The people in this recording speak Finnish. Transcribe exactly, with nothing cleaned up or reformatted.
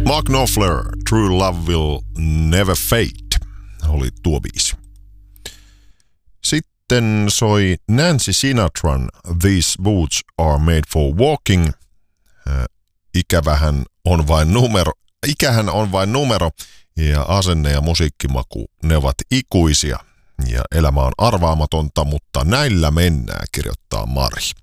Mark Knopfler, True Love Will Never Fade, oli tuo biisi. Sitten soi Nancy Sinatran These Boots Are Made for Walking. Ikävähän on vain numero, ikähän on vain numero ja asenne ja musiikkimaku, ne ovat ikuisia. Ja elämä on arvaamatonta, mutta näillä mennään, kirjoittaa Mari.